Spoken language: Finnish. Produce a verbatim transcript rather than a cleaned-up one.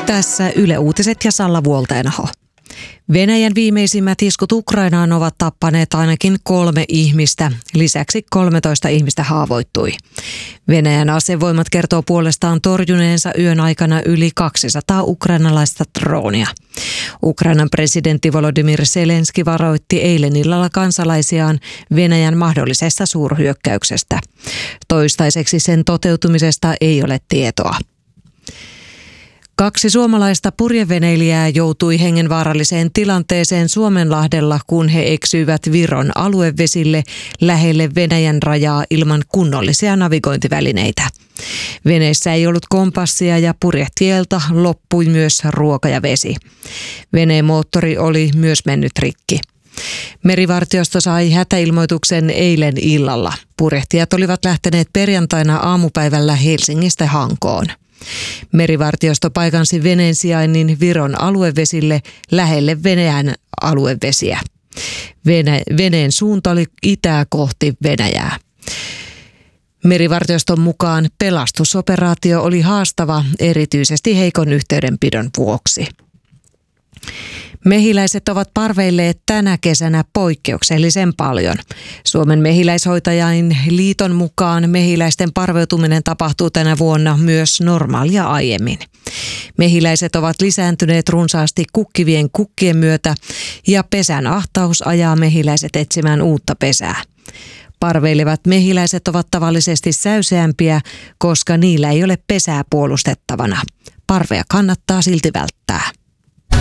Tässä Yle Uutiset ja Salla Vuolteenaho. Venäjän viimeisimmät iskut Ukrainaan ovat tappaneet ainakin kolme ihmistä. Lisäksi kolmetoista ihmistä haavoittui. Venäjän asevoimat kertoo puolestaan torjuneensa yön aikana yli kaksisataa ukrainalaista droonia. Ukrainan presidentti Volodymyr Zelenski varoitti eilen illalla kansalaisiaan Venäjän mahdollisesta suurhyökkäyksestä. Toistaiseksi sen toteutumisesta ei ole tietoa. Kaksi suomalaista purjeveneilijää joutui hengenvaaralliseen tilanteeseen Suomenlahdella, kun he eksyivät Viron aluevesille lähelle Venäjän rajaa ilman kunnollisia navigointivälineitä. Veneessä ei ollut kompassia ja purjehtieltä loppui myös ruoka ja vesi. Veneen moottori oli myös mennyt rikki. Merivartiosto sai hätäilmoituksen eilen illalla. Purjehtijat olivat lähteneet perjantaina aamupäivällä Helsingistä Hankoon. Merivartiosto paikansi veneen sijainnin Viron aluevesille lähelle Venäjän aluevesiä. Vene, veneen suunta oli itää kohti Venäjää. Merivartioston mukaan pelastusoperaatio oli haastava erityisesti heikon yhteydenpidon vuoksi. Mehiläiset ovat parveilleet tänä kesänä poikkeuksellisen paljon. Suomen mehiläishoitajain liiton mukaan mehiläisten parveutuminen tapahtuu tänä vuonna myös normaalia aiemmin. Mehiläiset ovat lisääntyneet runsaasti kukkivien kukkien myötä ja pesän ahtaus ajaa mehiläiset etsimään uutta pesää. Parveilevat mehiläiset ovat tavallisesti säyseämpiä, koska niillä ei ole pesää puolustettavana. Parvea kannattaa silti välttää.